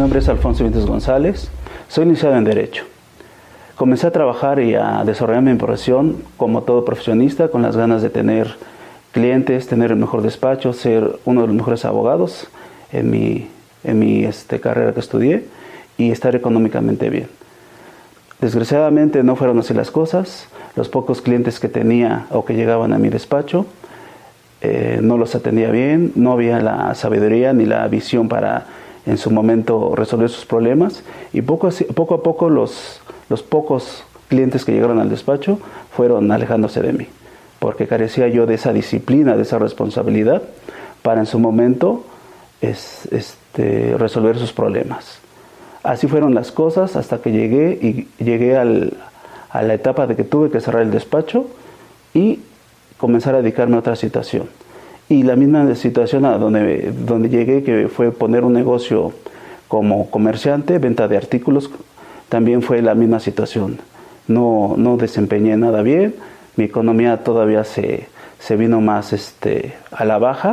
nombre es Alfonso Vientes González, soy licenciado en Derecho. Comencé a trabajar y a desarrollar mi profesión como todo profesionista, con las ganas de tener clientes, tener el mejor despacho, ser uno de los mejores abogados en mi carrera que estudié y estar económicamente bien. Desgraciadamente no fueron así las cosas. Los pocos clientes que tenía o que llegaban a mi despacho no los atendía bien, no había la sabiduría ni la visión para en su momento resolver sus problemas, y poco a poco los pocos clientes que llegaron al despacho fueron alejándose de mí, porque carecía yo de esa disciplina, de esa responsabilidad para en su momento resolver sus problemas. Así fueron las cosas hasta que llegué a la etapa de que tuve que cerrar el despacho y comenzar a dedicarme a otra situación. Y la misma situación a donde llegué, que fue poner un negocio como comerciante, venta de artículos, también fue la misma situación. No desempeñé nada bien, mi economía todavía se vino más a la baja,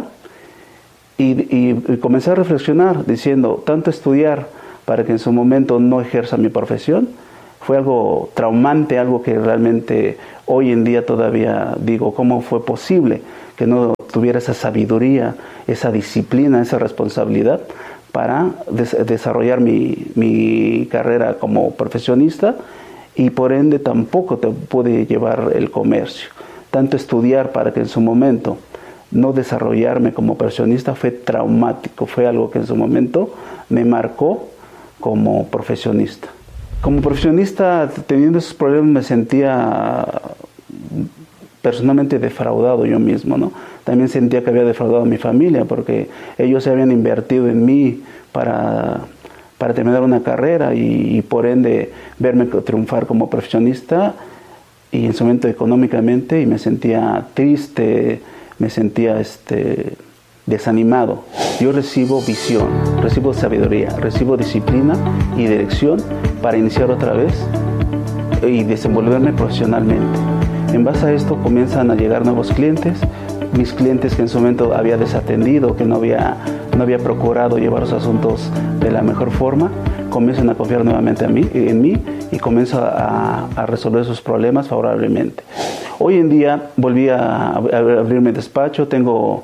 y comencé a reflexionar diciendo, tanto estudiar para que en su momento no ejerza mi profesión, fue algo traumante, algo que realmente hoy en día todavía digo, ¿cómo fue posible que no tuviera esa sabiduría, esa disciplina, esa responsabilidad para desarrollar mi carrera como profesionista? Y por ende tampoco pude llevar el comercio. Tanto estudiar para que en su momento no desarrollarme como profesionista fue traumático, fue algo que en su momento me marcó como profesionista. Como profesionista, teniendo esos problemas, me sentía personalmente defraudado yo mismo, ¿no? También sentía que había defraudado a mi familia, porque ellos se habían invertido en mí para terminar una carrera y por ende verme triunfar como profesionista, y en su momento económicamente, y me sentía triste, me sentía desanimado. Yo recibo visión, recibo sabiduría, recibo disciplina y dirección para iniciar otra vez y desenvolverme profesionalmente. En base a esto comienzan a llegar nuevos clientes, mis clientes que en su momento había desatendido, que no había procurado llevar los asuntos de la mejor forma, comienzan a confiar nuevamente en mí y comienzo a resolver sus problemas favorablemente. Hoy en día volví a abrir mi despacho, tengo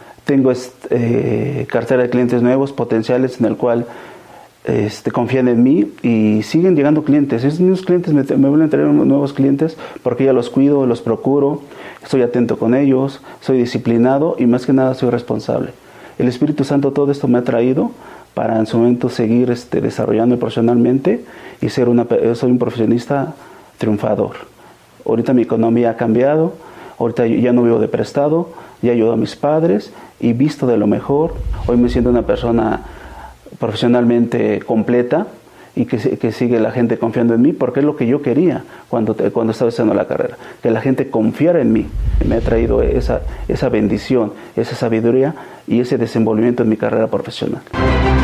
cartera de clientes nuevos, potenciales, en el cual confían en mí y siguen llegando clientes. Esos mismos clientes me vuelven a traer nuevos clientes porque ya los cuido, los procuro, estoy atento con ellos, soy disciplinado y más que nada soy responsable. El Espíritu Santo todo esto me ha traído para en su momento seguir desarrollándome profesionalmente y soy un profesionista triunfador. Ahorita mi economía ha cambiado, ahorita ya no vivo de prestado, ya ayudo a mis padres y visto de lo mejor. Hoy me siento una persona profesionalmente completa y que sigue la gente confiando en mí, porque es lo que yo quería cuando estaba haciendo la carrera, que la gente confiara en mí. Me ha traído esa bendición, esa sabiduría y ese desenvolvimiento en mi carrera profesional.